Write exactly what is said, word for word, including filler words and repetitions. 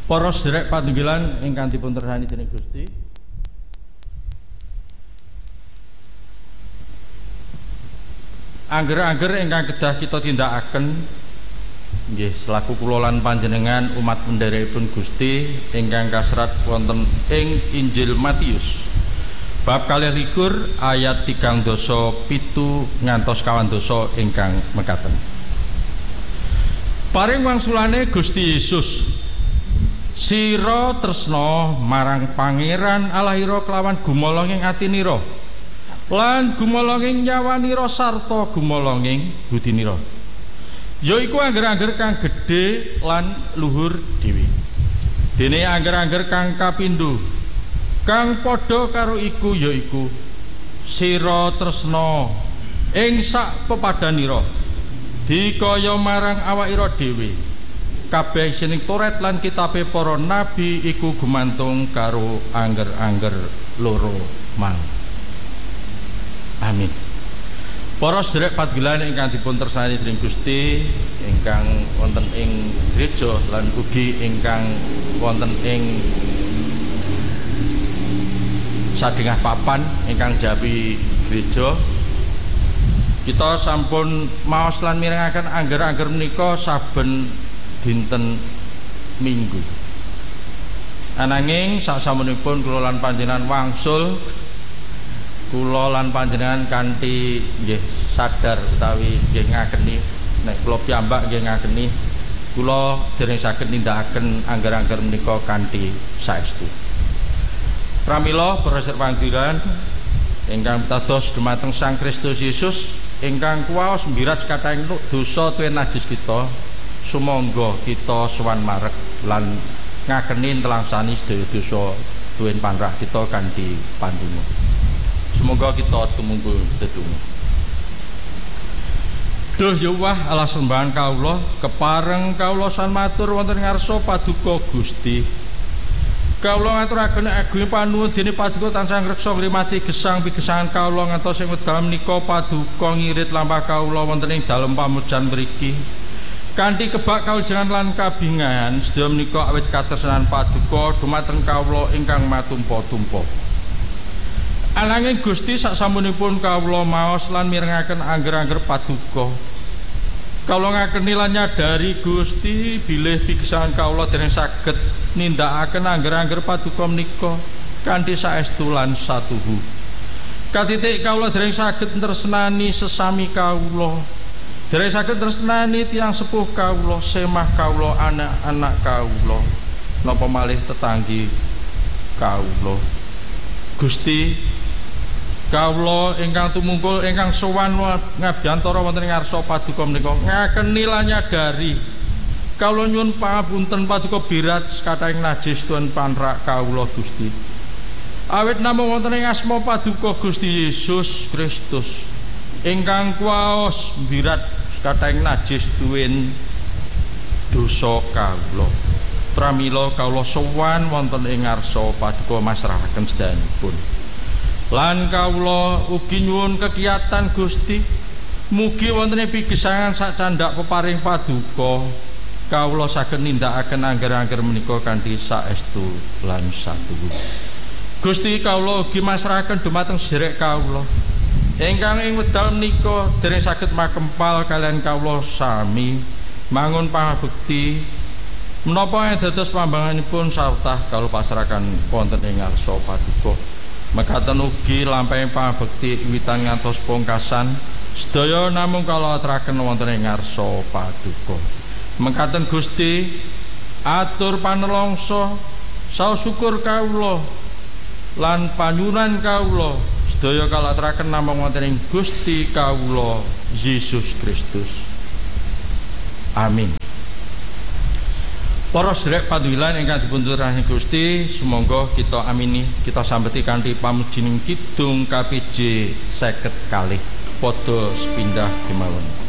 Para sedherek patunggilan ingkang dipun trersani dening Gusti. Angger-angger ingkang kedah kita tindakaken nggih selaku kula lan panjenengan umat pendherekipun Gusti ingkang kasrat wonten ing Injil Matius bab kalih likur ayat tigang dasa pitu ngantos kawan dasa ingkang mekaten. Paring wangsulane Gusti Yesus, sira tresna marang Pangeran Allahira kelawan gumolonging atinira lan gumolonging nyawanira sarta gumolonging budinira, yaiku angger-angger kang gedhe lan luhur dhewe. Dene angger-angger kang kapindho kang padha karo iku yaiku sira tresna ing sak pepadanira dikaya marang awakira dhewe. Kabeh isining Toret lan kitabe para nabi iku gumantung karo angger-angger loro mang. Amin. Para sedherek patunggilan ingkang dipun trersani dening Gusti ingkang wonten ing gereja lan ugi ingkang wonten ing sadengah papan ingkang jawi gereja, kita sampun maos lan mirengaken angger-angger menika saben dinten Minggu. Ananging sasampunipun kula lan panjenengan wangsul, kula lan panjenengan kanthi nggih sadar utawi nggih ngakeni nek kula piyambak nggih ngakeni kula dereng saged nindakaken angger-angger menika kanthi saestu. Pramila para sedherek ingkang pitados dumateng Sang Kristus Yesus ingkang kuwaos mbirat katahing dosa tuwin najis kita, sumangga kita sowan marek lan ngakeni telangsani sedaya dosa tuwin panrah kita kanthi pandonga. Semoga kita tumungkul dedonga. Duh Yahweh Allah sembahan kawula, kepareng kawula san matur wonten ngarsa paduka Gusti. Kawula ngaturaken agunging panuwun dene paduka tansah ngreksa ngrimati gesang pigesangan kawula ngantos ing wekdal menika paduka ngirit lampah kawula wonten ing dalem pamujan mriki. Kanthi kebak kawijengan lan kabingahan sedaya menika awit katresnan paduka dumateng kawula ingkang matumpa-tumpa. Ananging Gusti saksampunipun kawula maos lan mirengaken angger-angger paduka, kawula ngakeni lan nyadari Gusti bilih pigesangan kawula dereng saged nindakaken angger-angger paduka menika kanthi saestu lan satuhu. Katitik kawula dereng saged tresnani sesami kawula, dereng saged tresnani tiyang sepuh kawula, semah kawula, anak-anak kawula, napa malih tetanggi kawula. Gusti, kawula ingkang tumungkul ingkang sowan ngabiyantara wonten ing ngarsa paduka menika ngakeni lan nyadari kawula nyuwun pangapunten paduka birat katahing najis tuwin panrak kawula Gusti. Awit namung wonten ing asma paduka Gusti Yesus Kristus ingkang kuwaos birat katahing najis tuwin dosa kawula. Pramila kawula sowan wonten ing ngarsa paduka masrahaken sedayanipun. Lan kawula ugi nyuwun kekiyatan Gusti, mugi wonten ing pigesangan sak candhak peparing paduka kawula saged nindakaken angger-angger menika kanthi saestu lan satuhu. Gusti, kawula ugi masrahaken dumateng sedherek kawula ingkang ing wekdal menika dereng saged makempal kalian kawula sami mangun pangabekti menapa dados pambanganipun sartah kawula pasrahaken wonten ing ngarsa paduka. Mekaten ugi lampahing pangabekti wiwitan ngantos pungkasan sedaya namung kawula aturaken wonten ing ngarsa paduka. Mekaten Gusti, atur panelongso saos syukur kawula lan panyuwunan kawula sedaya kawula aturaken namung wonten ing Gusti kawula Yesus Kristus. Amin. Para sedherek patunggilan ingkang dipun trersani Gusti, sumangga kita amini, kita sambeti kanthi pamujining kidung K P J seket kalih padha sepindah kemawon.